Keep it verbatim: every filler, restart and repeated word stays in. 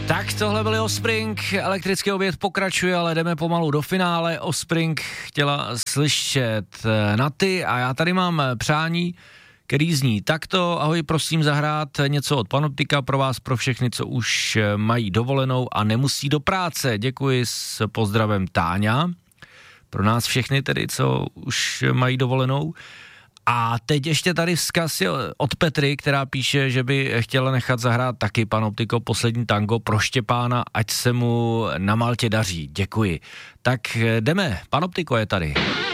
Tak tohle byl Offspring, elektrický oběd pokračuje, ale jdeme pomalu do finále. Offspring chtěla slyšet na ty a já tady mám přání, který zní takto. Ahoj, prosím zahrát něco od Panoptika pro vás, pro všechny, co už mají dovolenou a nemusí do práce. Děkuji, s pozdravem Táňa. Pro nás všechny tedy, co už mají dovolenou. A teď ještě tady vzkaz od Petry, která píše, že by chtěla nechat zahrát taky Panoptiko poslední tango pro Štěpána, ať se mu na Maltě daří. Děkuji. Tak jdeme, Panoptiko je tady.